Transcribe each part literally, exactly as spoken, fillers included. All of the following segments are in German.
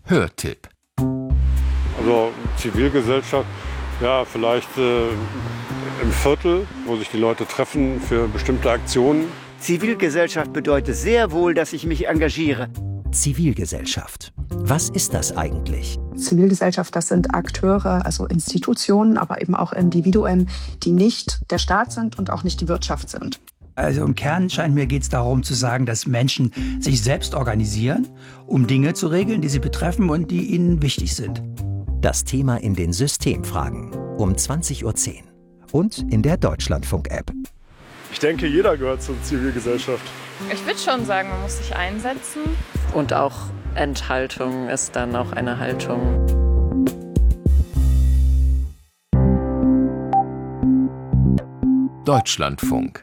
Hörtipp. Also Zivilgesellschaft, ja, vielleicht äh, im Viertel, wo sich die Leute treffen für bestimmte Aktionen. Zivilgesellschaft bedeutet sehr wohl, dass ich mich engagiere. Zivilgesellschaft. Was ist das eigentlich? Zivilgesellschaft, das sind Akteure, also Institutionen, aber eben auch Individuen, die nicht der Staat sind und auch nicht die Wirtschaft sind. Also im Kern scheint mir geht es darum zu sagen, dass Menschen sich selbst organisieren, um Dinge zu regeln, die sie betreffen und die ihnen wichtig sind. Das Thema in den Systemfragen um zwanzig Uhr zehn und in der Deutschlandfunk-App. Ich denke, jeder gehört zur Zivilgesellschaft. Ich würde schon sagen, man muss sich einsetzen. Und auch Enthaltung ist dann auch eine Haltung. Deutschlandfunk.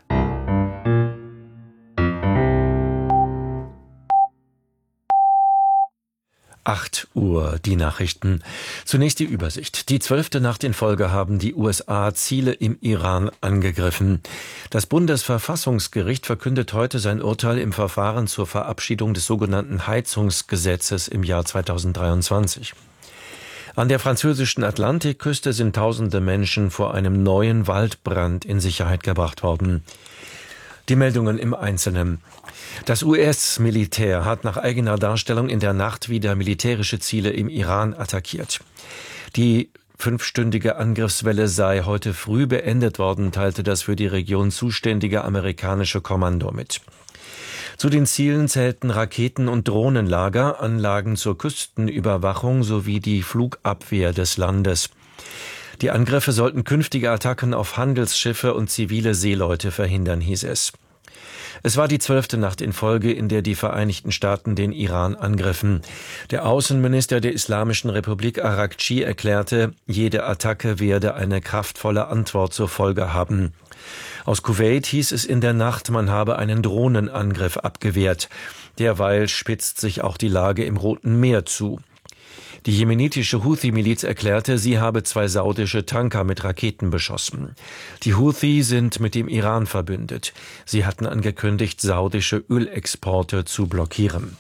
acht Uhr, die Nachrichten. Zunächst die Übersicht. Die zwölfte Nacht in Folge haben die U S A Ziele im Iran angegriffen. Das Bundesverfassungsgericht verkündet heute sein Urteil im Verfahren zur Verabschiedung des sogenannten Heizungsgesetzes im Jahr zweitausenddreiundzwanzig. An der französischen Atlantikküste sind tausende Menschen vor einem neuen Waldbrand in Sicherheit gebracht worden. Die Meldungen im Einzelnen. Das U S-Militär hat nach eigener Darstellung in der Nacht wieder militärische Ziele im Iran attackiert. Die fünfstündige Angriffswelle sei heute früh beendet worden, teilte das für die Region zuständige amerikanische Kommando mit. Zu den Zielen zählten Raketen- und Drohnenlager, Anlagen zur Küstenüberwachung sowie die Flugabwehr des Landes. Die Angriffe sollten künftige Attacken auf Handelsschiffe und zivile Seeleute verhindern, hieß es. Es war die zwölfte Nacht in Folge, in der die Vereinigten Staaten den Iran angriffen. Der Außenminister der Islamischen Republik Araghchi erklärte, jede Attacke werde eine kraftvolle Antwort zur Folge haben. Aus Kuwait hieß es in der Nacht, man habe einen Drohnenangriff abgewehrt. Derweil spitzt sich auch die Lage im Roten Meer zu. Die jemenitische Houthi-Miliz erklärte, sie habe zwei saudische Tanker mit Raketen beschossen. Die Houthi sind mit dem Iran verbündet. Sie hatten angekündigt, saudische Ölexporte zu blockieren.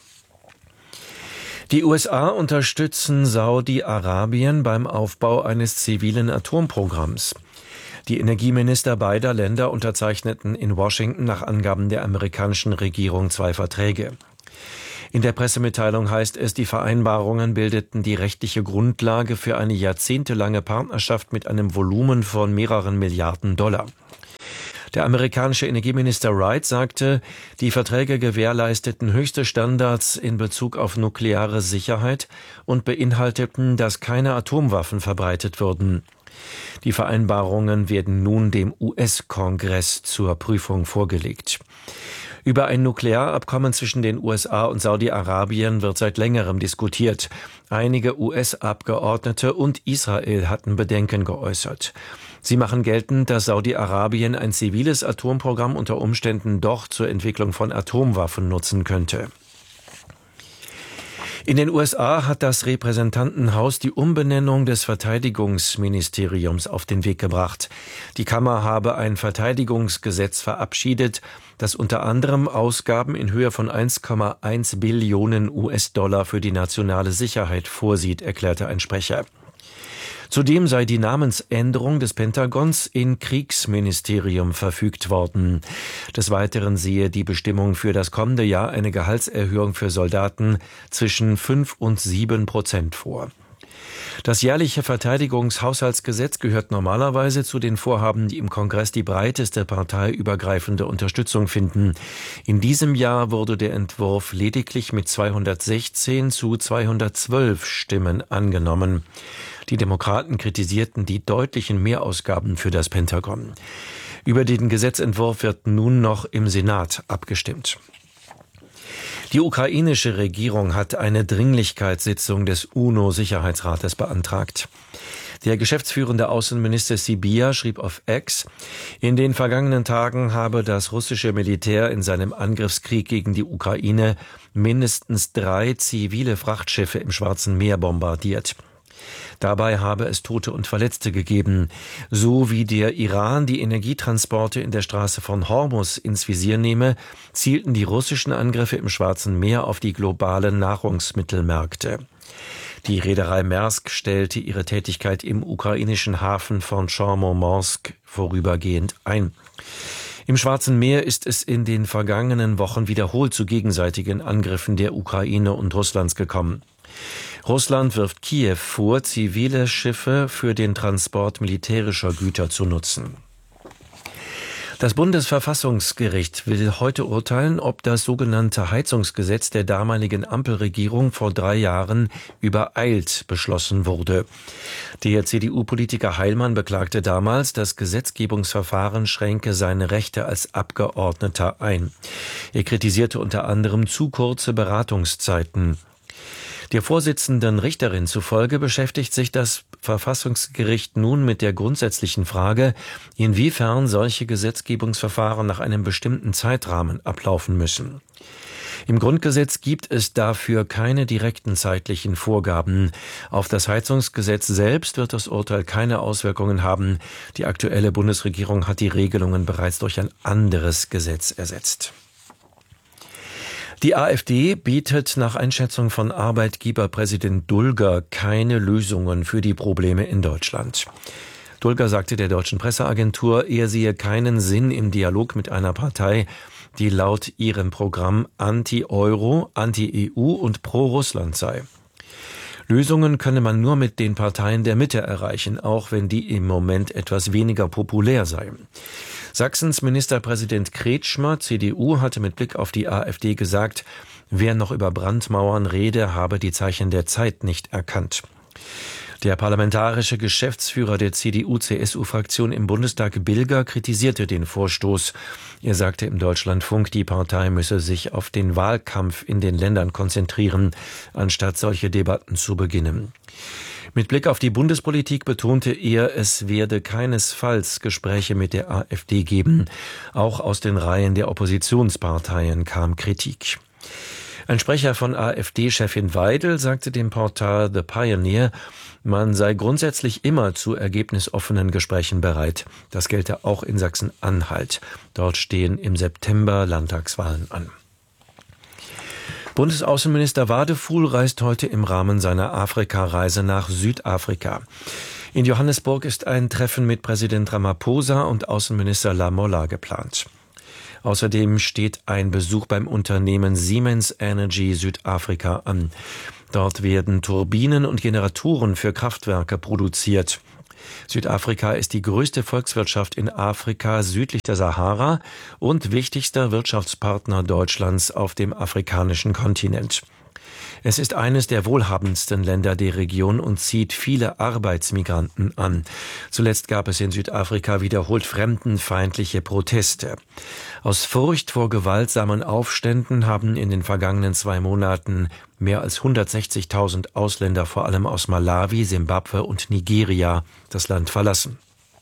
Die U S A unterstützen Saudi-Arabien beim Aufbau eines zivilen Atomprogramms. Die Energieminister beider Länder unterzeichneten in Washington nach Angaben der amerikanischen Regierung zwei Verträge. In der Pressemitteilung heißt es, die Vereinbarungen bildeten die rechtliche Grundlage für eine jahrzehntelange Partnerschaft mit einem Volumen von mehreren Milliarden Dollar. Der amerikanische Energieminister Wright sagte, die Verträge gewährleisteten höchste Standards in Bezug auf nukleare Sicherheit und beinhalteten, dass keine Atomwaffen verbreitet würden. Die Vereinbarungen werden nun dem U S-Kongress zur Prüfung vorgelegt. Über ein Nuklearabkommen zwischen den U S A und Saudi-Arabien wird seit längerem diskutiert. Einige U S-Abgeordnete und Israel hatten Bedenken geäußert. Sie machen geltend, dass Saudi-Arabien ein ziviles Atomprogramm unter Umständen doch zur Entwicklung von Atomwaffen nutzen könnte. In den U S A hat das Repräsentantenhaus die Umbenennung des Verteidigungsministeriums auf den Weg gebracht. Die Kammer habe ein Verteidigungsgesetz verabschiedet, das unter anderem Ausgaben in Höhe von eins Komma eins Billionen U S-Dollar für die nationale Sicherheit vorsieht, erklärte ein Sprecher. Zudem sei die Namensänderung des Pentagons in Kriegsministerium verfügt worden. Des Weiteren sehe die Bestimmung für das kommende Jahr eine Gehaltserhöhung für Soldaten zwischen fünf und sieben Prozent vor. Das jährliche Verteidigungshaushaltsgesetz gehört normalerweise zu den Vorhaben, die im Kongress die breiteste parteiübergreifende Unterstützung finden. In diesem Jahr wurde der Entwurf lediglich mit zweihundertsechzehn zu zweihundertzwölf Stimmen angenommen. Die Demokraten kritisierten die deutlichen Mehrausgaben für das Pentagon. Über den Gesetzentwurf wird nun noch im Senat abgestimmt. Die ukrainische Regierung hat eine Dringlichkeitssitzung des UNO-Sicherheitsrates beantragt. Der geschäftsführende Außenminister Sybiha schrieb auf X, in den vergangenen Tagen habe das russische Militär in seinem Angriffskrieg gegen die Ukraine mindestens drei zivile Frachtschiffe im Schwarzen Meer bombardiert. Dabei habe es Tote und Verletzte gegeben, so wie der Iran die Energietransporte in der Straße von Hormuz ins Visier nehme, zielten die russischen Angriffe im Schwarzen Meer auf die globalen Nahrungsmittelmärkte. Die Reederei Maersk stellte ihre Tätigkeit im ukrainischen Hafen von Chornomorsk vorübergehend ein. Im Schwarzen Meer ist es in den vergangenen Wochen wiederholt zu gegenseitigen Angriffen der Ukraine und Russlands gekommen. Russland wirft Kiew vor, zivile Schiffe für den Transport militärischer Güter zu nutzen. Das Bundesverfassungsgericht will heute urteilen, ob das sogenannte Heizungsgesetz der damaligen Ampelregierung vor drei Jahren übereilt beschlossen wurde. Der C D U-Politiker Heilmann beklagte damals, das Gesetzgebungsverfahren schränke seine Rechte als Abgeordneter ein. Er kritisierte unter anderem zu kurze Beratungszeiten. Der Vorsitzenden Richterin zufolge beschäftigt sich das Verfassungsgericht nun mit der grundsätzlichen Frage, inwiefern solche Gesetzgebungsverfahren nach einem bestimmten Zeitrahmen ablaufen müssen. Im Grundgesetz gibt es dafür keine direkten zeitlichen Vorgaben. Auf das Heizungsgesetz selbst wird das Urteil keine Auswirkungen haben. Die aktuelle Bundesregierung hat die Regelungen bereits durch ein anderes Gesetz ersetzt. Die AfD bietet nach Einschätzung von Arbeitgeberpräsident Dulger keine Lösungen für die Probleme in Deutschland. Dulger sagte der deutschen Presseagentur, er sehe keinen Sinn im Dialog mit einer Partei, die laut ihrem Programm anti-Euro, anti-E U und pro-Russland sei. Lösungen könne man nur mit den Parteien der Mitte erreichen, auch wenn die im Moment etwas weniger populär seien. Sachsens Ministerpräsident Kretschmer, C D U, hatte mit Blick auf die AfD gesagt, wer noch über Brandmauern rede, habe die Zeichen der Zeit nicht erkannt. Der parlamentarische Geschäftsführer der C D U-C S U-Fraktion im Bundestag, Bilger, kritisierte den Vorstoß. Er sagte im Deutschlandfunk, die Partei müsse sich auf den Wahlkampf in den Ländern konzentrieren, anstatt solche Debatten zu beginnen. Mit Blick auf die Bundespolitik betonte er, es werde keinesfalls Gespräche mit der AfD geben. Auch aus den Reihen der Oppositionsparteien kam Kritik. Ein Sprecher von AfD-Chefin Weidel sagte dem Portal The Pioneer, man sei grundsätzlich immer zu ergebnisoffenen Gesprächen bereit. Das gelte auch in Sachsen-Anhalt. Dort stehen im September Landtagswahlen an. Bundesaußenminister Wadefuhl reist heute im Rahmen seiner Afrika-Reise nach Südafrika. In Johannesburg ist ein Treffen mit Präsident Ramaphosa und Außenminister Lamola geplant. Außerdem steht ein Besuch beim Unternehmen Siemens Energy Südafrika an. Dort werden Turbinen und Generatoren für Kraftwerke produziert. Südafrika ist die größte Volkswirtschaft in Afrika südlich der Sahara und wichtigster Wirtschaftspartner Deutschlands auf dem afrikanischen Kontinent. Es ist eines der wohlhabendsten Länder der Region und zieht viele Arbeitsmigranten an. Zuletzt gab es in Südafrika wiederholt fremdenfeindliche Proteste. Aus Furcht vor gewaltsamen Aufständen haben in den vergangenen zwei Monaten mehr als hundertsechzigtausend Ausländer, vor allem aus Malawi, Simbabwe und Nigeria, das Land verlassen.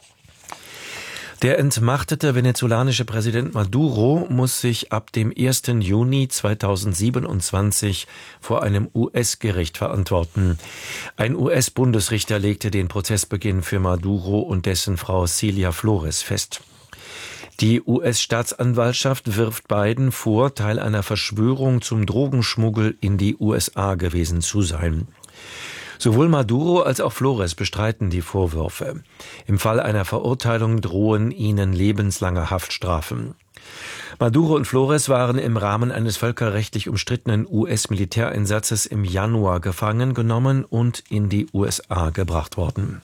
Der entmachtete venezolanische Präsident Maduro muss sich ab dem ersten Juni zweitausendsiebenundzwanzig vor einem U S-Gericht verantworten. Ein U S-Bundesrichter legte den Prozessbeginn für Maduro und dessen Frau Cilia Flores fest. Die U S-Staatsanwaltschaft wirft beiden vor, Teil einer Verschwörung zum Drogenschmuggel in die U S A gewesen zu sein. Sowohl Maduro als auch Flores bestreiten die Vorwürfe. Im Fall einer Verurteilung drohen ihnen lebenslange Haftstrafen. Maduro und Flores waren im Rahmen eines völkerrechtlich umstrittenen U S-Militäreinsatzes im Januar gefangen genommen und in die U S A gebracht worden.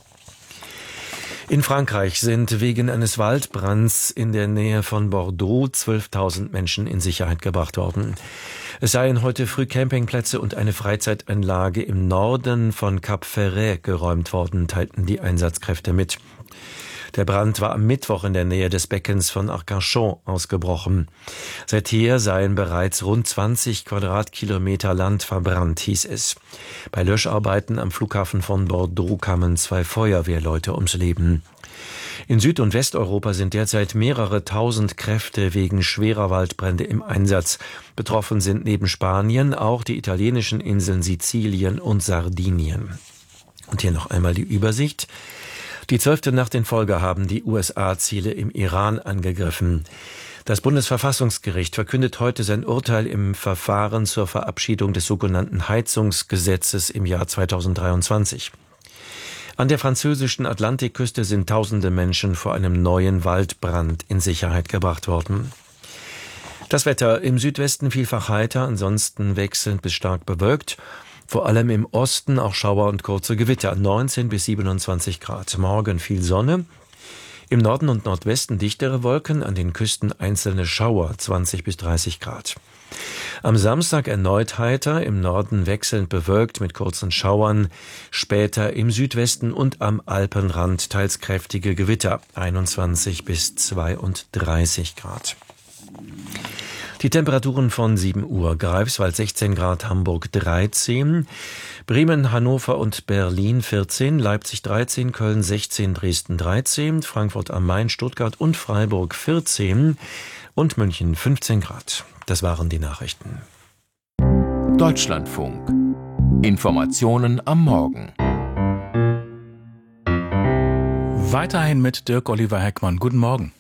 In Frankreich sind wegen eines Waldbrands in der Nähe von Bordeaux zwölftausend Menschen in Sicherheit gebracht worden. Es seien heute früh Campingplätze und eine Freizeitanlage im Norden von Cap Ferret geräumt worden, teilten die Einsatzkräfte mit. Der Brand war am Mittwoch in der Nähe des Beckens von Arcachon ausgebrochen. Seither seien bereits rund zwanzig Quadratkilometer Land verbrannt, hieß es. Bei Löscharbeiten am Flughafen von Bordeaux kamen zwei Feuerwehrleute ums Leben. In Süd- und Westeuropa sind derzeit mehrere tausend Kräfte wegen schwerer Waldbrände im Einsatz. Betroffen sind neben Spanien auch die italienischen Inseln Sizilien und Sardinien. Und hier noch einmal die Übersicht. Die zwölfte Nacht in Folge haben die U S A Ziele im Iran angegriffen. Das Bundesverfassungsgericht verkündet heute sein Urteil im Verfahren zur Verabschiedung des sogenannten Heizungsgesetzes im Jahr zweitausenddreiundzwanzig. An der französischen Atlantikküste sind tausende Menschen vor einem neuen Waldbrand in Sicherheit gebracht worden. Das Wetter im Südwesten vielfach heiter, ansonsten wechselnd bis stark bewölkt. Vor allem im Osten auch Schauer und kurze Gewitter, neunzehn bis siebenundzwanzig Grad. Morgen viel Sonne. Im Norden und Nordwesten dichtere Wolken, an den Küsten einzelne Schauer, zwanzig bis dreißig Grad. Am Samstag erneut heiter, im Norden wechselnd bewölkt mit kurzen Schauern, später im Südwesten und am Alpenrand teils kräftige Gewitter, einundzwanzig bis zweiunddreißig Grad. Die Temperaturen von sieben Uhr. Greifswald sechzehn Grad, Hamburg dreizehn, Bremen, Hannover und Berlin vierzehn, Leipzig dreizehn, Köln sechzehn, Dresden dreizehn, Frankfurt am Main, Stuttgart und Freiburg vierzehn und München fünfzehn Grad. Das waren die Nachrichten. Deutschlandfunk. Informationen am Morgen. Weiterhin mit Dirk Oliver Heckmann. Guten Morgen.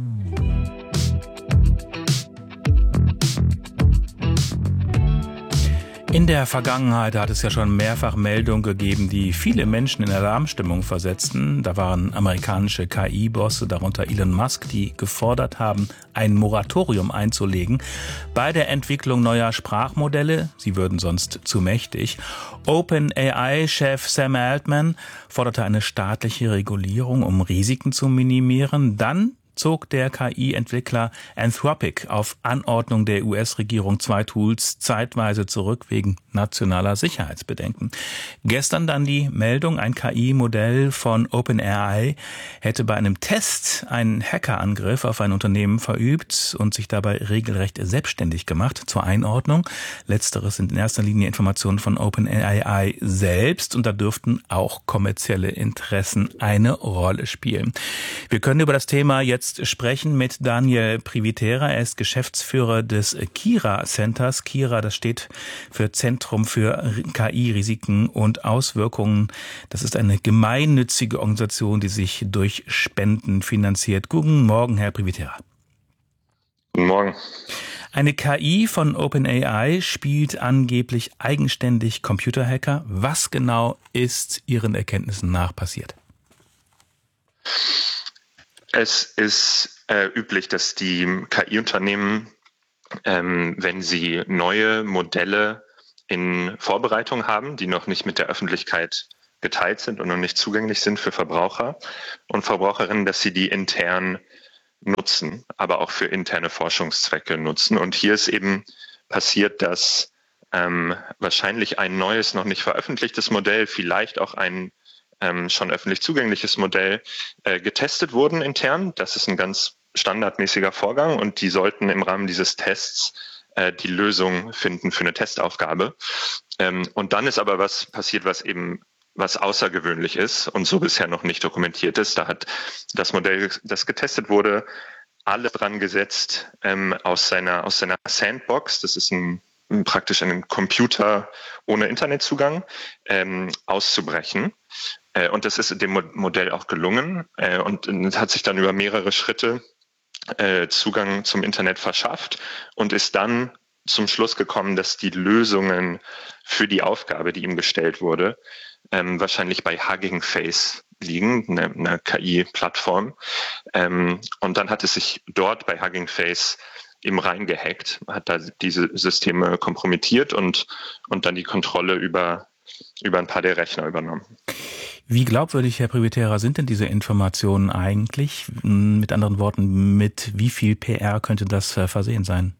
In der Vergangenheit hat es ja schon mehrfach Meldungen gegeben, die viele Menschen in Alarmstimmung versetzten. Da waren amerikanische K I-Bosse, darunter Elon Musk, die gefordert haben, ein Moratorium einzulegen bei der Entwicklung neuer Sprachmodelle. Sie würden sonst zu mächtig. OpenAI-Chef Sam Altman forderte eine staatliche Regulierung, um Risiken zu minimieren. Dann zog der K I-Entwickler Anthropic auf Anordnung der U S-Regierung zwei Tools zeitweise zurück wegen nationaler Sicherheitsbedenken. Gestern dann die Meldung, ein K I-Modell von OpenAI hätte bei einem Test einen Hackerangriff auf ein Unternehmen verübt und sich dabei regelrecht selbstständig gemacht. Zur Einordnung: Letzteres sind in erster Linie Informationen von OpenAI selbst, und da dürften auch kommerzielle Interessen eine Rolle spielen. Wir können über das Thema jetzt sprechen mit Daniel Privitera. Er ist Geschäftsführer des Kira Centers. Kira, das steht für Zentrum für K I-Risiken und Auswirkungen. Das ist eine gemeinnützige Organisation, die sich durch Spenden finanziert. Guten Morgen, Herr Privitera. Guten Morgen. Eine K I von OpenAI spielt angeblich eigenständig Computerhacker. Was genau ist Ihren Erkenntnissen nach passiert? Es ist äh, üblich, dass die K I-Unternehmen, ähm, wenn sie neue Modelle in Vorbereitung haben, die noch nicht mit der Öffentlichkeit geteilt sind und noch nicht zugänglich sind für Verbraucher und Verbraucherinnen, dass sie die intern nutzen, aber auch für interne Forschungszwecke nutzen. Und hier ist eben passiert, dass ähm, wahrscheinlich ein neues, noch nicht veröffentlichtes Modell, vielleicht auch ein ähm, schon öffentlich zugängliches Modell äh, getestet wurden intern. Das ist ein ganz standardmäßiger Vorgang, und die sollten im Rahmen dieses Tests äh, die Lösung finden für eine Testaufgabe. Ähm, und dann ist aber was passiert, was eben was außergewöhnlich ist und so bisher noch nicht dokumentiert ist. Da hat das Modell, das getestet wurde, alle dran gesetzt, ähm, aus seiner aus seiner Sandbox, das ist ein, praktisch ein Computer ohne Internetzugang, ähm, auszubrechen. Äh, und das ist dem Mo- Modell auch gelungen, äh, und es hat sich dann über mehrere Schritte äh, Zugang zum Internet verschafft und ist dann zum Schluss gekommen, dass die Lösungen für die Aufgabe, die ihm gestellt wurde, ähm, wahrscheinlich bei Hugging Face liegen, eine, eine K I-Plattform. Ähm, und dann hat es sich dort bei Hugging Face eben reingehackt, hat da diese Systeme kompromittiert und, und dann die Kontrolle über, über ein paar der Rechner übernommen. Wie glaubwürdig, Herr Privitera, sind denn diese Informationen eigentlich? Mit anderen Worten, mit wie viel P R könnte das versehen sein?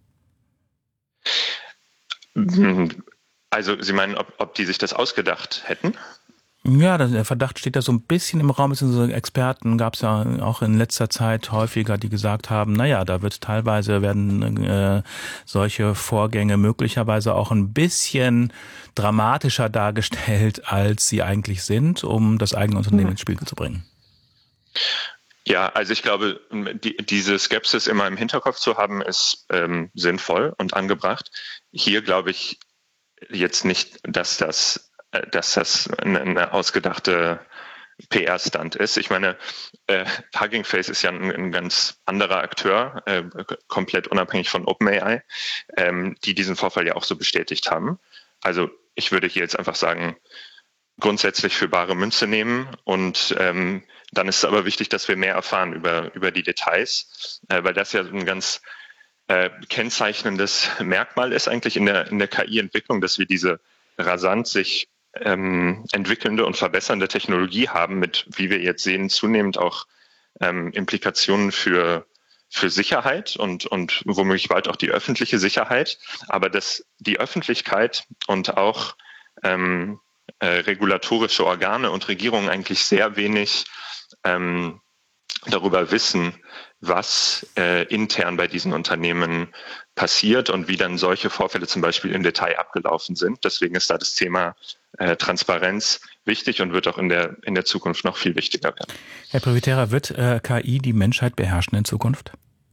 Also Sie meinen, ob, ob die sich das ausgedacht hätten? Ja, der Verdacht steht da so ein bisschen im Raum. So Experten gab es ja auch in letzter Zeit häufiger, die gesagt haben, naja, da wird teilweise werden äh, solche Vorgänge möglicherweise auch ein bisschen dramatischer dargestellt, als sie eigentlich sind, um das eigene Unternehmen ins Spiel zu bringen. Ja, also ich glaube, die, diese Skepsis immer im Hinterkopf zu haben, ist ähm, sinnvoll und angebracht. Hier glaube ich jetzt nicht, dass das, dass das eine, eine ausgedachte P R-Stunt ist. Ich meine, äh, Hugging Face ist ja ein, ein ganz anderer Akteur, äh, komplett unabhängig von OpenAI, ähm, die diesen Vorfall ja auch so bestätigt haben. Also ich würde hier jetzt einfach sagen, grundsätzlich für bare Münze nehmen und ähm, dann ist es aber wichtig, dass wir mehr erfahren über, über die Details, äh, weil das ja ein ganz äh, kennzeichnendes Merkmal ist eigentlich in der, in der K I-Entwicklung, dass wir diese rasant sich ähm, entwickelnde und verbessernde Technologie haben mit, wie wir jetzt sehen, zunehmend auch ähm, Implikationen für für Sicherheit und, und womöglich bald auch die öffentliche Sicherheit, aber dass die Öffentlichkeit und auch ähm, äh, regulatorische Organe und Regierungen eigentlich sehr wenig ähm, darüber wissen, was äh, intern bei diesen Unternehmen passiert und wie dann solche Vorfälle zum Beispiel im Detail abgelaufen sind. Deswegen ist da das Thema äh, Transparenz wichtig und wird auch in der, in der Zukunft noch viel wichtiger werden. Herr Privitera, wird äh, K I die Menschheit beherrschen in Zukunft?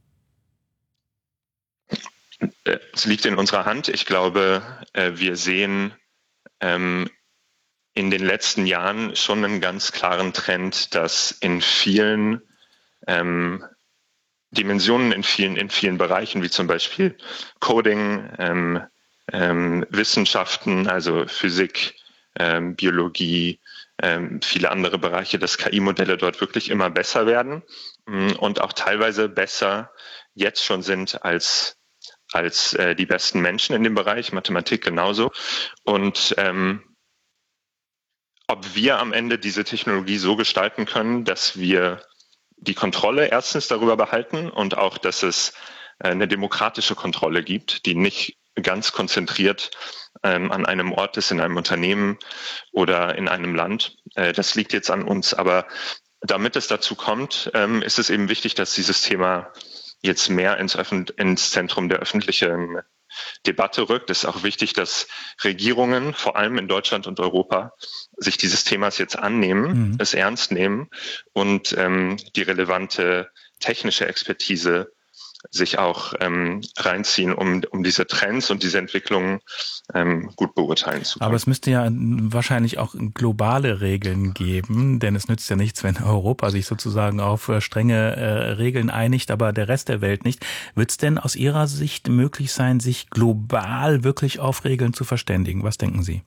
Es liegt in unserer Hand. Ich glaube, äh, wir sehen ähm, in den letzten Jahren schon einen ganz klaren Trend, dass in vielen ähm, Dimensionen, in vielen, in vielen Bereichen, wie zum Beispiel Coding, ähm, ähm, Wissenschaften, also Physik, ähm, Biologie, ähm, viele andere Bereiche, dass K I-Modelle dort wirklich immer besser werden mh, und auch teilweise besser jetzt schon sind als als äh, die besten Menschen in dem Bereich, Mathematik genauso. Und ähm, ob wir am Ende diese Technologie so gestalten können, dass wir die Kontrolle erstens darüber behalten und auch, dass es äh, eine demokratische Kontrolle gibt, die nicht ganz konzentriert ähm, an einem Ort ist, in einem Unternehmen oder in einem Land. Äh, das liegt jetzt an uns. Aber damit es dazu kommt, ähm, ist es eben wichtig, dass dieses Thema jetzt mehr ins, Öffn- ins Zentrum der öffentlichen Debatte rückt. Es ist auch wichtig, dass Regierungen, vor allem in Deutschland und Europa, sich dieses Themas jetzt annehmen, mhm. es ernst nehmen und ähm, die relevante technische Expertise sich auch ähm, reinziehen, um, um diese Trends und diese Entwicklungen ähm, gut beurteilen zu können. Aber es müsste ja wahrscheinlich auch globale Regeln geben, denn es nützt ja nichts, wenn Europa sich sozusagen auf strenge äh, Regeln einigt, aber der Rest der Welt nicht. Wird es denn aus Ihrer Sicht möglich sein, sich global wirklich auf Regeln zu verständigen? Was denken Sie?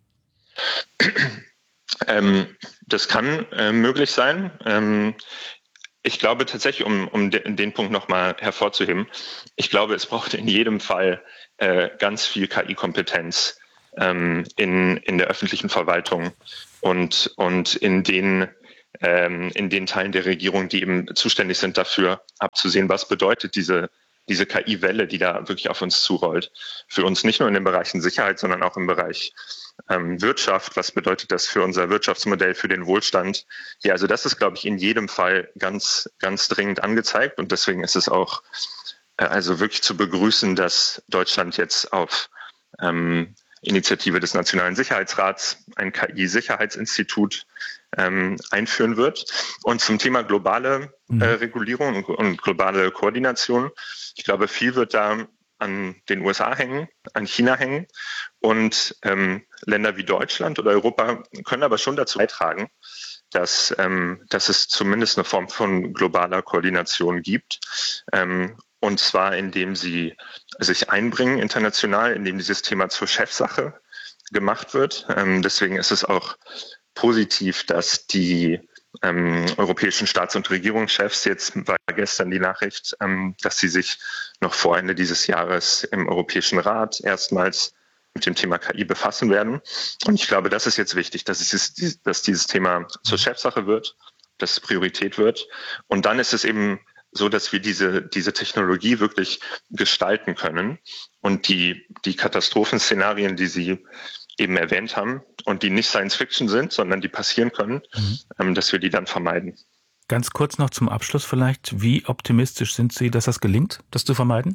Ähm, das kann äh, möglich sein. Ähm, Ich glaube tatsächlich, um, um de, den Punkt nochmal hervorzuheben, ich glaube, es braucht in jedem Fall äh, ganz viel K I-Kompetenz ähm, in, in der öffentlichen Verwaltung und, und in, den, ähm, in den Teilen der Regierung, die eben zuständig sind dafür, abzusehen, was bedeutet diese, diese K I-Welle, die da wirklich auf uns zurollt. Für uns nicht nur in den Bereichen Sicherheit, sondern auch im Bereich Ähm, Wirtschaft, was bedeutet das für unser Wirtschaftsmodell, für den Wohlstand? Ja, also das ist, glaube ich, in jedem Fall ganz, ganz dringend angezeigt und deswegen ist es auch äh, also wirklich zu begrüßen, dass Deutschland jetzt auf ähm, Initiative des Nationalen Sicherheitsrats ein K I-Sicherheitsinstitut ähm, einführen wird. Und zum Thema globale äh, Regulierung und, und globale Koordination, ich glaube, viel wird da an den U S A hängen, an China hängen und ähm, Länder wie Deutschland oder Europa können aber schon dazu beitragen, dass, ähm, dass es zumindest eine Form von globaler Koordination gibt ähm, und zwar indem sie sich einbringen international, indem dieses Thema zur Chefsache gemacht wird. Ähm, deswegen ist es auch positiv, dass die Ähm, europäischen Staats- und Regierungschefs, jetzt war gestern die Nachricht, ähm, dass sie sich noch vor Ende dieses Jahres im Europäischen Rat erstmals mit dem Thema K I befassen werden. Und ich glaube, das ist jetzt wichtig, dass, es ist, dass dieses Thema zur Chefsache wird, dass es Priorität wird. Und dann ist es eben so, dass wir diese, diese Technologie wirklich gestalten können und die, die Katastrophenszenarien, die Sie eben erwähnt haben und die nicht Science Fiction sind, sondern die passieren können, mhm. ähm, dass wir die dann vermeiden. Ganz kurz noch zum Abschluss vielleicht. Wie optimistisch sind Sie, dass das gelingt, das zu vermeiden?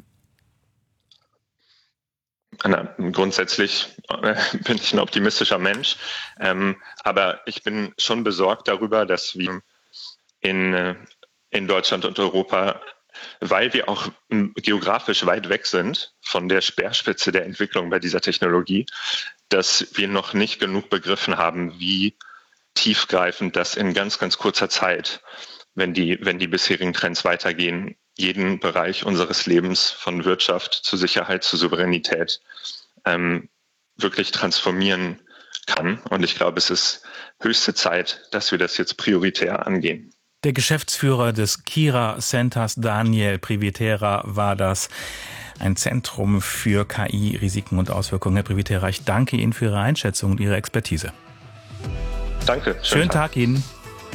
Na, grundsätzlich äh, bin ich ein optimistischer Mensch, ähm, aber ich bin schon besorgt darüber, dass wir in, äh, in Deutschland und Europa, weil wir auch geografisch weit weg sind von der Speerspitze der Entwicklung bei dieser Technologie, dass wir noch nicht genug begriffen haben, wie tiefgreifend, dass in ganz, ganz kurzer Zeit, wenn die, wenn die bisherigen Trends weitergehen, jeden Bereich unseres Lebens von Wirtschaft zu Sicherheit, zu Souveränität ähm, wirklich transformieren kann. Und ich glaube, es ist höchste Zeit, dass wir das jetzt prioritär angehen. Der Geschäftsführer des Kira Centers, Daniel Privitera, war das. Ein Zentrum für K I, Risiken und Auswirkungen. Herr Privitera, ich danke Ihnen für Ihre Einschätzung und Ihre Expertise. Danke. Schönen, Schönen Tag. Tag Ihnen.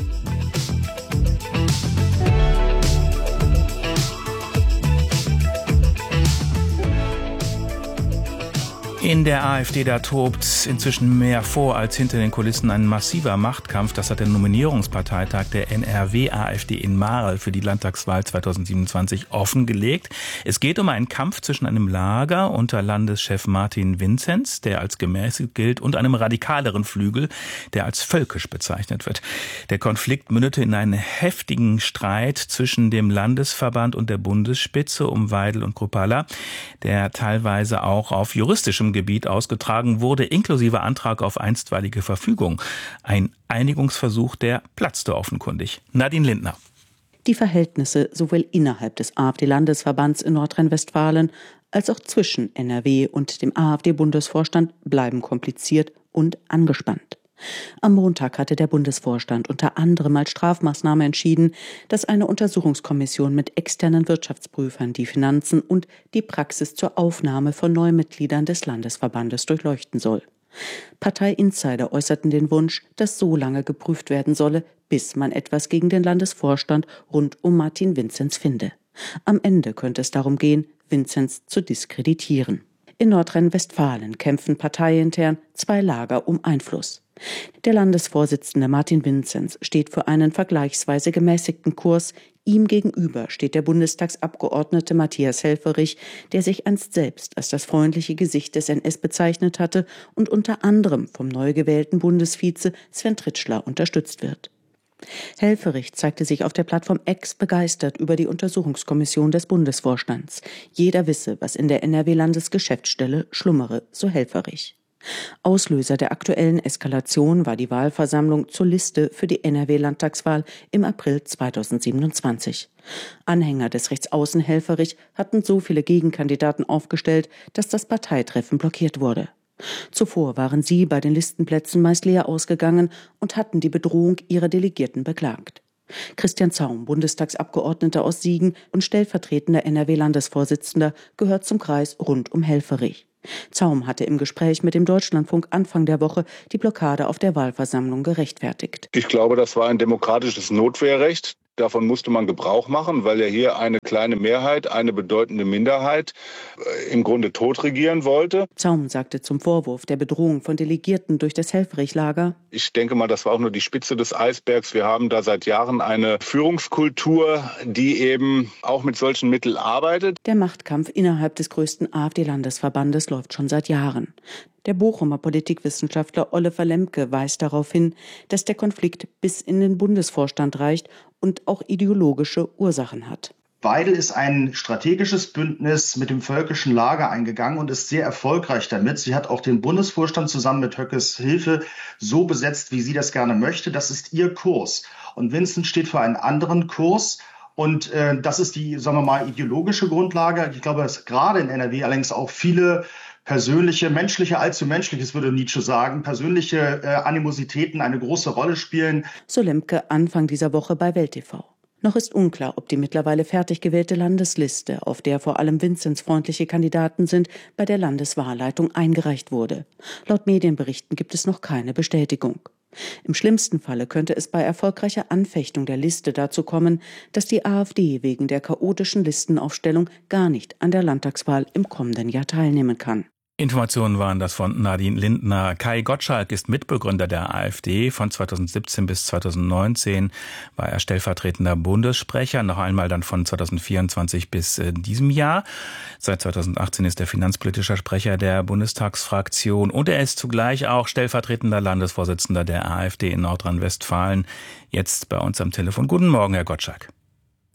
In der AfD, da tobt inzwischen mehr vor als hinter den Kulissen ein massiver Machtkampf. Das hat der Nominierungsparteitag der N R W-AfD in Marl für die Landtagswahl zweitausendsiebenundzwanzig offengelegt. Es geht um einen Kampf zwischen einem Lager unter Landeschef Martin Vinzenz, der als gemäßigt gilt, und einem radikaleren Flügel, der als völkisch bezeichnet wird. Der Konflikt mündete in einen heftigen Streit zwischen dem Landesverband und der Bundesspitze um Weidel und Kruppalla, der teilweise auch auf juristischem Gebiet ausgetragen wurde, inklusive Antrag auf einstweilige Verfügung. Ein Einigungsversuch, der platzte offenkundig. Nadine Lindner. Die Verhältnisse sowohl innerhalb des AfD-Landesverbands in Nordrhein-Westfalen als auch zwischen N R W und dem AfD-Bundesvorstand bleiben kompliziert und angespannt. Am Montag hatte der Bundesvorstand unter anderem als Strafmaßnahme entschieden, dass eine Untersuchungskommission mit externen Wirtschaftsprüfern die Finanzen und die Praxis zur Aufnahme von Neumitgliedern des Landesverbandes durchleuchten soll. Partei-Insider äußerten den Wunsch, dass so lange geprüft werden solle, bis man etwas gegen den Landesvorstand rund um Martin Vinzenz finde. Am Ende könnte es darum gehen, Vinzenz zu diskreditieren. In Nordrhein-Westfalen kämpfen parteiintern zwei Lager um Einfluss. Der Landesvorsitzende Martin Vinzenz steht für einen vergleichsweise gemäßigten Kurs. Ihm gegenüber steht der Bundestagsabgeordnete Matthias Helfferich, der sich einst selbst als das freundliche Gesicht des N S bezeichnet hatte und unter anderem vom neu gewählten Bundesvize Sven Tritschler unterstützt wird. Helfferich zeigte sich auf der Plattform X begeistert über die Untersuchungskommission des Bundesvorstands. Jeder wisse, was in der N R W-Landesgeschäftsstelle schlummere, so Helfferich. Auslöser der aktuellen Eskalation war die Wahlversammlung zur Liste für die N R W-Landtagswahl im April zweitausendsiebenundzwanzig. Anhänger des Rechtsaußen Helfferich hatten so viele Gegenkandidaten aufgestellt, dass das Parteitreffen blockiert wurde. Zuvor waren sie bei den Listenplätzen meist leer ausgegangen und hatten die Bedrohung ihrer Delegierten beklagt. Christian Zaum, Bundestagsabgeordneter aus Siegen und stellvertretender N R W-Landesvorsitzender, gehört zum Kreis rund um Helfferich. Zaum hatte im Gespräch mit dem Deutschlandfunk Anfang der Woche die Blockade auf der Wahlversammlung gerechtfertigt. Ich glaube, das war ein demokratisches Notwehrrecht. Davon musste man Gebrauch machen, weil ja hier eine kleine Mehrheit, eine bedeutende Minderheit äh, im Grunde tot regieren wollte. Zaum sagte zum Vorwurf der Bedrohung von Delegierten durch das Helfferich-Lager: Ich denke mal, das war auch nur die Spitze des Eisbergs. Wir haben da seit Jahren eine Führungskultur, die eben auch mit solchen Mitteln arbeitet. Der Machtkampf innerhalb des größten AfD-Landesverbandes läuft schon seit Jahren. Der Bochumer Politikwissenschaftler Oliver Lemke weist darauf hin, dass der Konflikt bis in den Bundesvorstand reicht und auch ideologische Ursachen hat. Weidel ist ein strategisches Bündnis mit dem völkischen Lager eingegangen und ist sehr erfolgreich damit. Sie hat auch den Bundesvorstand zusammen mit Höckes Hilfe so besetzt, wie sie das gerne möchte. Das ist ihr Kurs. Und Vinzenz steht für einen anderen Kurs. Und äh, das ist die, sagen wir mal, ideologische Grundlage. Ich glaube, dass gerade in N R W allerdings auch viele persönliche, menschliche, allzu menschliches, würde Nietzsche sagen, persönliche äh, Animositäten eine große Rolle spielen. So Lemke Anfang dieser Woche bei Welt T V. Noch ist unklar, ob die mittlerweile fertig gewählte Landesliste, auf der vor allem Vinzenz-freundliche Kandidaten sind, bei der Landeswahlleitung eingereicht wurde. Laut Medienberichten gibt es noch keine Bestätigung. Im schlimmsten Falle könnte es bei erfolgreicher Anfechtung der Liste dazu kommen, dass die AfD wegen der chaotischen Listenaufstellung gar nicht an der Landtagswahl im kommenden Jahr teilnehmen kann. Informationen waren das von Nadine Lindner. Kai Gottschalk ist Mitbegründer der AfD. Von zweitausendsiebzehn bis zweitausendneunzehn war er stellvertretender Bundessprecher, noch einmal dann von zweitausendvierundzwanzig bis äh, diesem Jahr. Seit zweitausendachtzehn ist er finanzpolitischer Sprecher der Bundestagsfraktion und er ist zugleich auch stellvertretender Landesvorsitzender der AfD in Nordrhein-Westfalen. Jetzt bei uns am Telefon. Guten Morgen, Herr Gottschalk.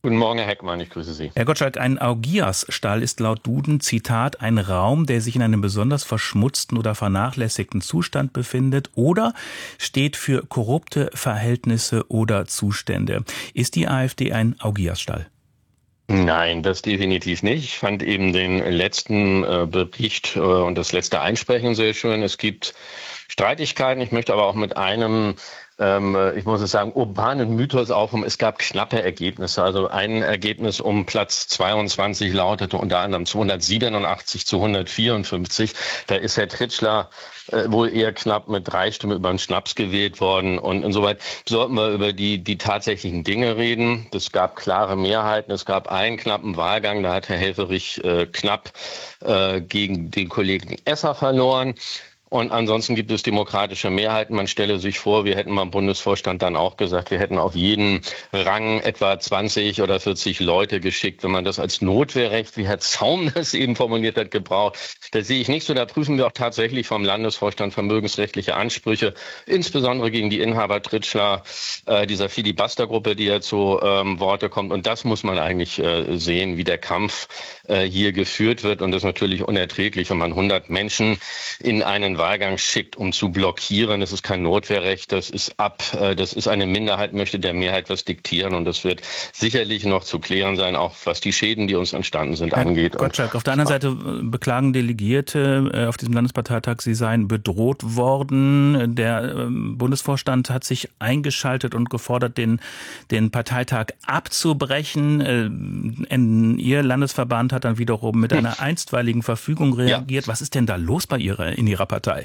Guten Morgen, Herr Heckmann, ich grüße Sie. Herr Gottschalk, ein Augiasstall ist laut Duden, Zitat, ein Raum, der sich in einem besonders verschmutzten oder vernachlässigten Zustand befindet oder steht für korrupte Verhältnisse oder Zustände. Ist die AfD ein Augiasstall? Nein, das definitiv nicht. Ich fand eben den letzten äh, Bericht äh, und das letzte Einsprechen sehr schön. Es gibt Streitigkeiten. Ich möchte aber auch mit einem, ähm, ich muss es sagen, urbanen Mythos aufkommen. Es gab knappe Ergebnisse. Also ein Ergebnis um Platz zweiundzwanzig lautete unter anderem zweihundertsiebenundachtzig zu hundertvierundfünfzig. Da ist Herr Tritschler äh, wohl eher knapp mit drei Stimmen über den Schnaps gewählt worden. Und insoweit sollten wir über die, die tatsächlichen Dinge reden. Es gab klare Mehrheiten. Es gab einen knappen Wahlgang. Da hat Herr Helfferich äh, knapp äh, gegen den Kollegen Esser verloren. Und ansonsten gibt es demokratische Mehrheiten. Man stelle sich vor, wir hätten beim Bundesvorstand dann auch gesagt, wir hätten auf jeden Rang etwa zwanzig oder vierzig Leute geschickt. Wenn man das als Notwehrrecht, wie Herr Zaum das eben formuliert hat, gebraucht, das sehe ich nicht so. Da prüfen wir auch tatsächlich vom Landesvorstand vermögensrechtliche Ansprüche, insbesondere gegen die Inhaber Tritschler, äh, dieser Filibuster-Gruppe, die ja zu ähm, Worte kommt. Und das muss man eigentlich äh, sehen, wie der Kampf äh, hier geführt wird. Und das ist natürlich unerträglich, wenn man hundert Menschen in einen Wahlgang schickt, um zu blockieren. Das ist kein Notwehrrecht, das ist ab, das ist eine Minderheit, möchte der Mehrheit was diktieren und das wird sicherlich noch zu klären sein, auch was die Schäden, die uns entstanden sind, Herr angeht. Gottschalk, auf der anderen Seite beklagen Delegierte auf diesem Landesparteitag, sie seien bedroht worden. Der Bundesvorstand hat sich eingeschaltet und gefordert, den, den Parteitag abzubrechen. Ihr Landesverband hat dann wiederum mit einer einstweiligen Verfügung reagiert. Ja. Was ist denn da los bei Ihrer, in Ihrer Partei?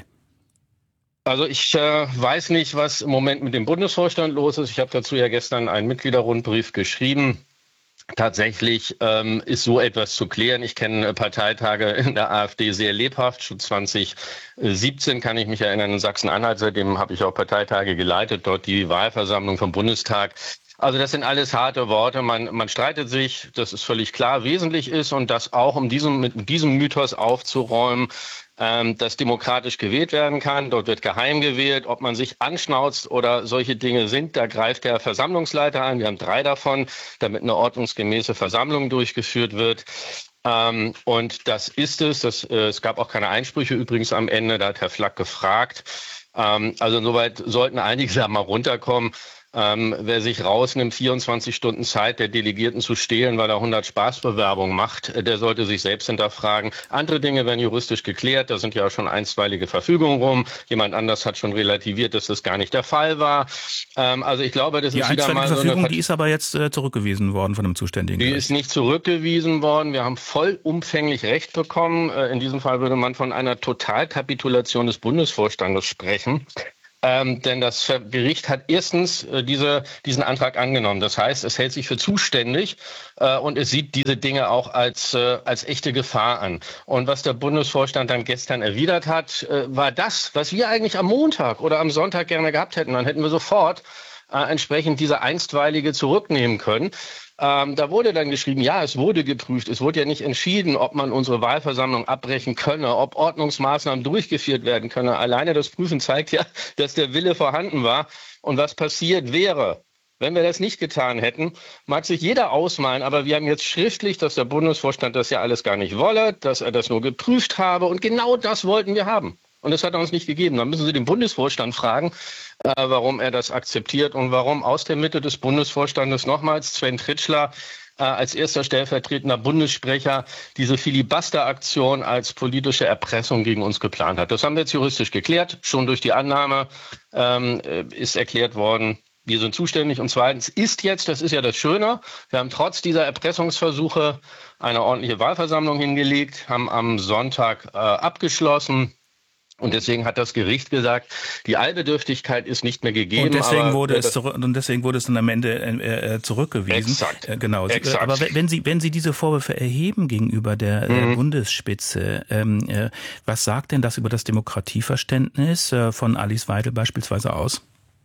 Also ich äh, weiß nicht, was im Moment mit dem Bundesvorstand los ist. Ich habe dazu ja gestern einen Mitgliederrundbrief geschrieben. Tatsächlich ähm, ist so etwas zu klären. Ich kenne Parteitage in der AfD sehr lebhaft. Schon zwanzig siebzehn kann ich mich erinnern in Sachsen-Anhalt. Seitdem habe ich auch Parteitage geleitet, dort die Wahlversammlung vom Bundestag. Also das sind alles harte Worte. Man, man streitet sich, das ist völlig klar. Wesentlich ist, und das auch um diesem, mit diesem Mythos aufzuräumen, ähm, dass demokratisch gewählt werden kann. Dort wird geheim gewählt. Ob man sich anschnauzt oder solche Dinge sind, da greift der Versammlungsleiter ein. Wir haben drei davon, damit eine ordnungsgemäße Versammlung durchgeführt wird. Ähm, und das ist es. Das, äh, es gab auch keine Einsprüche übrigens am Ende. Da hat Herr Flack gefragt. Ähm, also insoweit sollten einige da mal runterkommen. Ähm, wer sich rausnimmt, vierundzwanzig Stunden Zeit der Delegierten zu stehlen, weil er hundert Spaßbewerbungen macht, der sollte sich selbst hinterfragen. Andere Dinge werden juristisch geklärt, da sind ja auch schon einstweilige Verfügungen rum. Jemand anders hat schon relativiert, dass das gar nicht der Fall war. Ähm, also ich glaube, das die ist wieder mal so Verfügung, eine... Die ist aber jetzt äh, zurückgewiesen worden von dem Zuständigen. Die Gericht. ist nicht zurückgewiesen worden. Wir haben vollumfänglich Recht bekommen. Äh, in diesem Fall würde man von einer Totalkapitulation des Bundesvorstandes sprechen. Ähm, denn das Gericht hat erstens äh, diese, diesen Antrag angenommen. Das heißt, es hält sich für zuständig äh, und es sieht diese Dinge auch als, äh, als echte Gefahr an. Und was der Bundesvorstand dann gestern erwidert hat, äh, war das, was wir eigentlich am Montag oder am Sonntag gerne gehabt hätten. Dann hätten wir sofort äh, entsprechend diese einstweilige zurücknehmen können. Ähm, da wurde dann geschrieben, ja, es wurde geprüft. Es wurde ja nicht entschieden, ob man unsere Wahlversammlung abbrechen könne, ob Ordnungsmaßnahmen durchgeführt werden können. Alleine das Prüfen zeigt ja, dass der Wille vorhanden war. Und was passiert wäre, wenn wir das nicht getan hätten, mag sich jeder ausmalen. Aber wir haben jetzt schriftlich, dass der Bundesvorstand das ja alles gar nicht wolle, dass er das nur geprüft habe. Und genau das wollten wir haben. Und das hat er uns nicht gegeben. Dann müssen Sie den Bundesvorstand fragen, äh, warum er das akzeptiert und warum aus der Mitte des Bundesvorstandes nochmals Sven Tritschler äh, als erster stellvertretender Bundessprecher diese Filibuster-Aktion als politische Erpressung gegen uns geplant hat. Das haben wir jetzt juristisch geklärt. Schon durch die Annahme ähm, ist erklärt worden, wir sind zuständig. Und zweitens ist jetzt, das ist ja das Schöne, wir haben trotz dieser Erpressungsversuche eine ordentliche Wahlversammlung hingelegt, haben am Sonntag äh, abgeschlossen. Und deswegen hat das Gericht gesagt, die Eilbedürftigkeit ist nicht mehr gegeben. Und deswegen, aber wurde, es zurück, und deswegen wurde es dann am Ende äh, zurückgewiesen. Exakt. Äh, genau. Exakt. Aber wenn Sie, wenn Sie diese Vorwürfe erheben gegenüber der, mhm. der Bundesspitze, ähm, äh, was sagt denn das über das Demokratieverständnis äh, von Alice Weidel beispielsweise aus?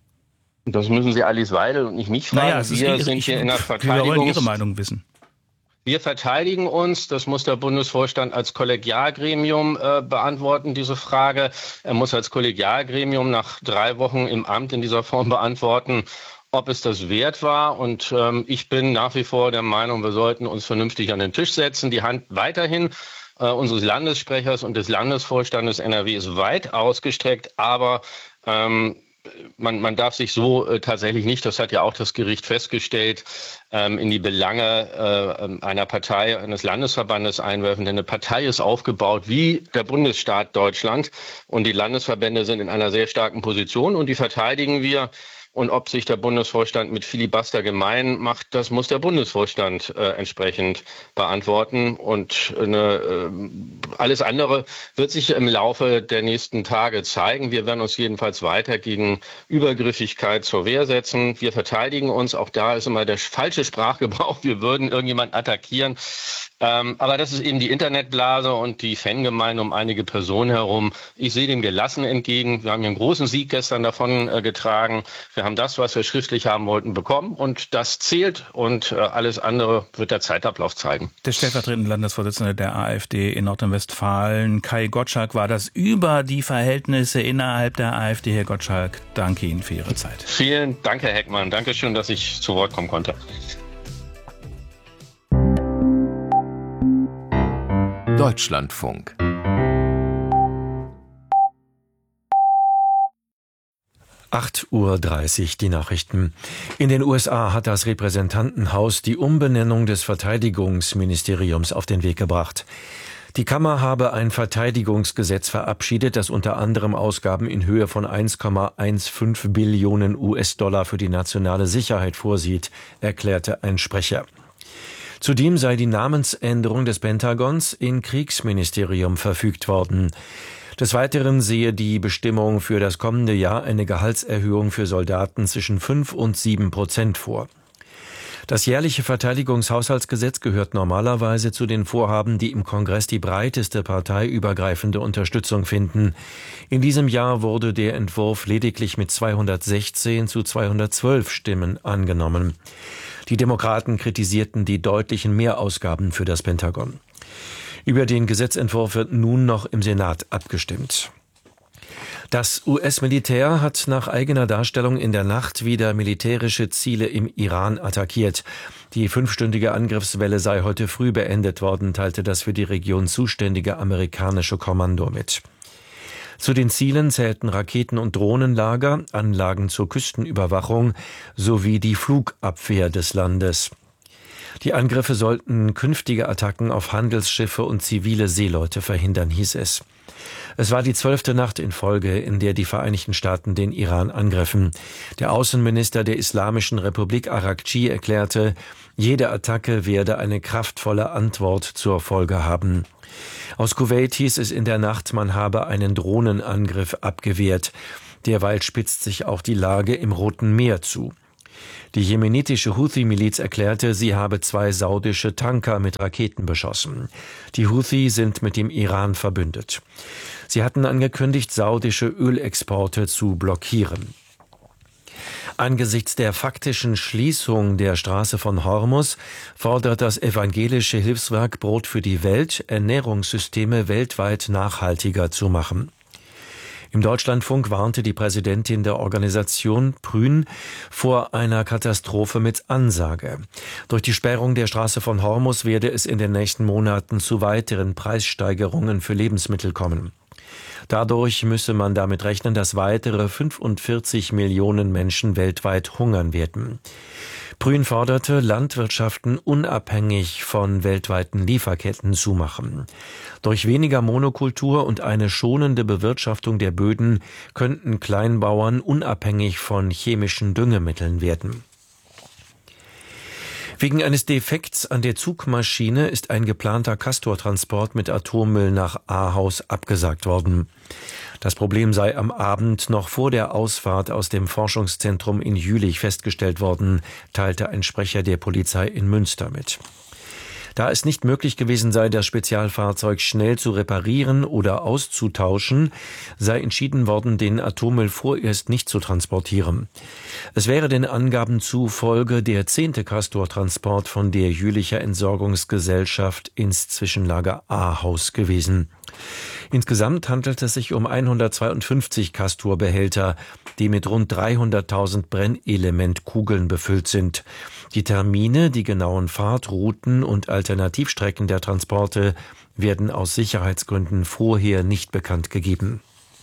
Das müssen Sie Alice Weidel und nicht mich fragen. Naja, wir ist, sind ich, hier in der Verteidigung. Wir wollen Ihre Meinung wissen. Wir verteidigen uns, das muss der Bundesvorstand als Kollegialgremium äh, beantworten, diese Frage. Er muss als Kollegialgremium nach drei Wochen im Amt in dieser Form beantworten, ob es das wert war. Und ähm, ich bin nach wie vor der Meinung, wir sollten uns vernünftig an den Tisch setzen. Die Hand weiterhin äh, unseres Landessprechers und des Landesvorstandes N R W ist weit ausgestreckt, aber ähm, Man, man darf sich so äh, tatsächlich nicht, das hat ja auch das Gericht festgestellt, ähm, in die Belange äh, einer Partei, eines Landesverbandes einwerfen. Denn eine Partei ist aufgebaut wie der Bundesstaat Deutschland und die Landesverbände sind in einer sehr starken Position und die verteidigen wir. Und ob sich der Bundesvorstand mit Filibuster gemein macht, das muss der Bundesvorstand äh, entsprechend beantworten. Und eine, äh, alles andere wird sich im Laufe der nächsten Tage zeigen. Wir werden uns jedenfalls weiter gegen Übergriffigkeit zur Wehr setzen. Wir verteidigen uns. Auch da ist immer der falsche Sprachgebrauch. Wir würden irgendjemanden attackieren. Ähm, aber das ist eben die Internetblase und die Fangemeinde um einige Personen herum. Ich sehe dem gelassen entgegen. Wir haben hier einen großen Sieg gestern davon äh, getragen. Wir haben das, was wir schriftlich haben wollten, bekommen und das zählt und äh, alles andere wird der Zeitablauf zeigen. Der stellvertretende Landesvorsitzende der AfD in Nordrhein-Westfalen, Kai Gottschalk, war das über die Verhältnisse innerhalb der AfD. Herr Gottschalk, danke Ihnen für Ihre Zeit. Vielen Dank, Herr Heckmann. Dankeschön, dass ich zu Wort kommen konnte. Deutschlandfunk. acht Uhr dreißig, die Nachrichten. In den U S A hat das Repräsentantenhaus die Umbenennung des Verteidigungsministeriums auf den Weg gebracht. Die Kammer habe ein Verteidigungsgesetz verabschiedet, das unter anderem Ausgaben in Höhe von eins Komma fünfzehn Billionen U S-Dollar für die nationale Sicherheit vorsieht, erklärte ein Sprecher. Zudem sei die Namensänderung des Pentagons in Kriegsministerium verfügt worden. Des Weiteren sehe die Bestimmung für das kommende Jahr eine Gehaltserhöhung für Soldaten zwischen fünf und sieben Prozent vor. Das jährliche Verteidigungshaushaltsgesetz gehört normalerweise zu den Vorhaben, die im Kongress die breiteste parteiübergreifende Unterstützung finden. In diesem Jahr wurde der Entwurf lediglich mit zweihundertsechzehn zu zweihundertzwölf Stimmen angenommen. Die Demokraten kritisierten die deutlichen Mehrausgaben für das Pentagon. Über den Gesetzentwurf wird nun noch im Senat abgestimmt. Das U S-Militär hat nach eigener Darstellung in der Nacht wieder militärische Ziele im Iran attackiert. Die fünfstündige Angriffswelle sei heute früh beendet worden, teilte das für die Region zuständige amerikanische Kommando mit. Zu den Zielen zählten Raketen- und Drohnenlager, Anlagen zur Küstenüberwachung sowie die Flugabwehr des Landes. Die Angriffe sollten künftige Attacken auf Handelsschiffe und zivile Seeleute verhindern, hieß es. Es war die zwölfte Nacht in Folge, in der die Vereinigten Staaten den Iran angriffen. Der Außenminister der Islamischen Republik Araghchi erklärte, jede Attacke werde eine kraftvolle Antwort zur Folge haben. Aus Kuwait hieß es in der Nacht, man habe einen Drohnenangriff abgewehrt. Derweil spitzt sich auch die Lage im Roten Meer zu. Die jemenitische Houthi-Miliz erklärte, sie habe zwei saudische Tanker mit Raketen beschossen. Die Houthi sind mit dem Iran verbündet. Sie hatten angekündigt, saudische Ölexporte zu blockieren. Angesichts der faktischen Schließung der Straße von Hormuz fordert das evangelische Hilfswerk Brot für die Welt, Ernährungssysteme weltweit nachhaltiger zu machen. Im Deutschlandfunk warnte die Präsidentin der Organisation Prün vor einer Katastrophe mit Ansage. Durch die Sperrung der Straße von Hormuz werde es in den nächsten Monaten zu weiteren Preissteigerungen für Lebensmittel kommen. Dadurch müsse man damit rechnen, dass weitere fünfundvierzig Millionen Menschen weltweit hungern werden. Prün forderte, Landwirtschaften unabhängig von weltweiten Lieferketten zu machen. Durch weniger Monokultur und eine schonende Bewirtschaftung der Böden könnten Kleinbauern unabhängig von chemischen Düngemitteln werden. Wegen eines Defekts an der Zugmaschine ist ein geplanter Castor-Transport mit Atommüll nach Ahaus abgesagt worden. Das Problem sei am Abend noch vor der Ausfahrt aus dem Forschungszentrum in Jülich festgestellt worden, teilte ein Sprecher der Polizei in Münster mit. Da es nicht möglich gewesen sei, das Spezialfahrzeug schnell zu reparieren oder auszutauschen, sei entschieden worden, den Atommüll vorerst nicht zu transportieren. Es wäre den Angaben zufolge der zehnte Castor-Transport von der Jülicher Entsorgungsgesellschaft ins Zwischenlager Ahaus gewesen. Insgesamt handelt es sich um hundertzweiundfünfzig Castor-Behälter, die mit rund dreihunderttausend Brennelementkugeln befüllt sind. Die Termine, die genauen Fahrtrouten und Alternativstrecken der Transporte werden aus Sicherheitsgründen vorher nicht bekannt gegeben.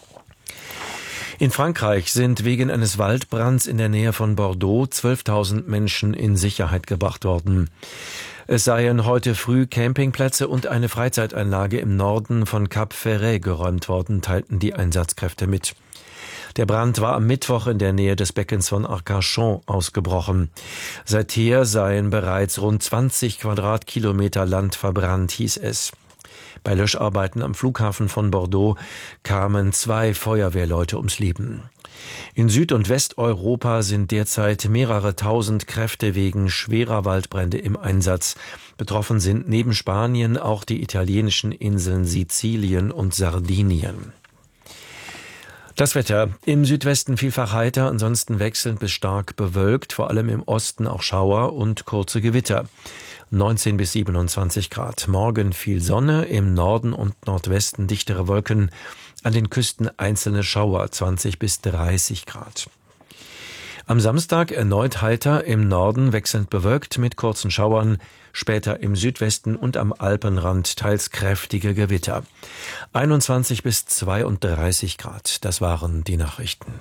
In Frankreich sind wegen eines Waldbrands in der Nähe von Bordeaux zwölftausend Menschen in Sicherheit gebracht worden. Es seien heute früh Campingplätze und eine Freizeiteinlage im Norden von Cap Ferret geräumt worden, teilten die Einsatzkräfte mit. Der Brand war am Mittwoch in der Nähe des Beckens von Arcachon ausgebrochen. Seither seien bereits rund zwanzig Quadratkilometer Land verbrannt, hieß es. Bei Löscharbeiten am Flughafen von Bordeaux kamen zwei Feuerwehrleute ums Leben. In Süd- und Westeuropa sind derzeit mehrere tausend Kräfte wegen schwerer Waldbrände im Einsatz. Betroffen sind neben Spanien auch die italienischen Inseln Sizilien und Sardinien. Das Wetter: im Südwesten vielfach heiter, ansonsten wechselnd bis stark bewölkt, vor allem im Osten auch Schauer und kurze Gewitter. neunzehn bis siebenundzwanzig Grad. Morgen viel Sonne, im Norden und Nordwesten dichtere Wolken, an den Küsten einzelne Schauer, zwanzig bis dreißig Grad. Am Samstag erneut heiter, im Norden wechselnd bewölkt mit kurzen Schauern, später im Südwesten und am Alpenrand teils kräftige Gewitter. einundzwanzig bis zweiunddreißig Grad, das waren die Nachrichten.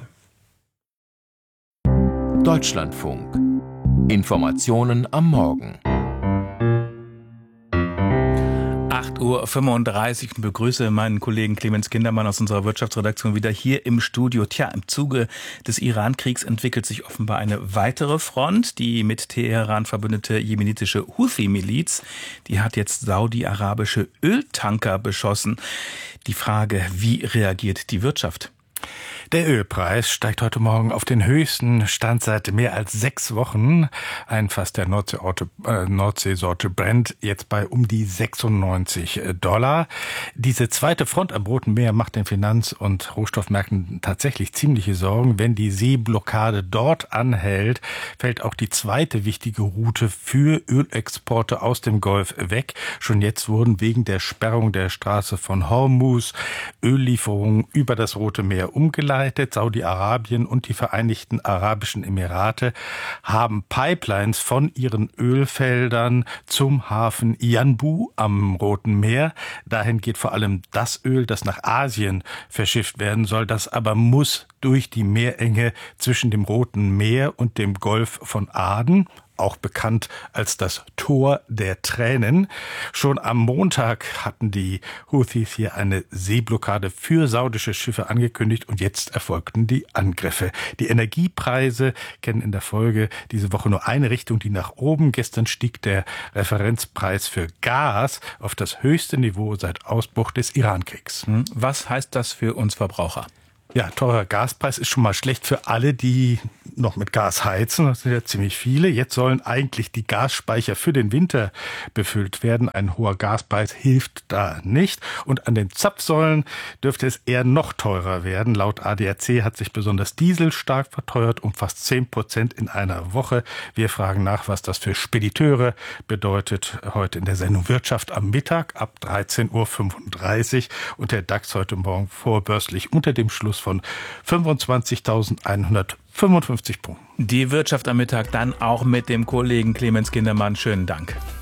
Deutschlandfunk. Informationen am Morgen. acht Uhr fünfunddreißig und begrüße meinen Kollegen Clemens Kindermann aus unserer Wirtschaftsredaktion wieder hier im Studio. Tja, im Zuge des Iran-Kriegs entwickelt sich offenbar eine weitere Front. Die mit Teheran verbündete jemenitische Houthi-Miliz, die hat jetzt saudi-arabische Öltanker beschossen. Die Frage, wie reagiert die Wirtschaft? Der Ölpreis steigt heute Morgen auf den höchsten Stand seit mehr als sechs Wochen. Ein Fass der Nordseesorte, äh, Nordseesorte Brent jetzt bei um die sechsundneunzig Dollar. Diese zweite Front am Roten Meer macht den Finanz- und Rohstoffmärkten tatsächlich ziemliche Sorgen. Wenn die Seeblockade dort anhält, fällt auch die zweite wichtige Route für Ölexporte aus dem Golf weg. Schon jetzt wurden wegen der Sperrung der Straße von Hormuz Öllieferungen über das Rote Meer umgeleitet. Saudi-Arabien und die Vereinigten Arabischen Emirate haben Pipelines von ihren Ölfeldern zum Hafen Yanbu am Roten Meer. Dahin geht vor allem das Öl, das nach Asien verschifft werden soll. Das aber muss durch die Meerenge zwischen dem Roten Meer und dem Golf von Aden, auch bekannt als das Tor der Tränen. Schon am Montag hatten die Houthis hier eine Seeblockade für saudische Schiffe angekündigt und jetzt erfolgten die Angriffe. Die Energiepreise kennen in der Folge diese Woche nur eine Richtung, die nach oben. Gestern stieg der Referenzpreis für Gas auf das höchste Niveau seit Ausbruch des Iran-Kriegs. Was heißt das für uns Verbraucher? Ja, teurer Gaspreis ist schon mal schlecht für alle, die noch mit Gas heizen. Das sind ja ziemlich viele. Jetzt sollen eigentlich die Gasspeicher für den Winter befüllt werden. Ein hoher Gaspreis hilft da nicht. Und an den Zapfsäulen dürfte es eher noch teurer werden. Laut A D A C hat sich besonders Diesel stark verteuert, um fast zehn Prozent in einer Woche. Wir fragen nach, was das für Spediteure bedeutet. Heute in der Sendung Wirtschaft am Mittag ab dreizehn Uhr fünfunddreißig. Und der DAX heute Morgen vorbörslich unter dem Schluss von fünfundzwanzigtausendeinhundertfünfundfünfzig Punkten. Die Wirtschaft am Mittag dann auch mit dem Kollegen Clemens Kindermann. Schönen Dank.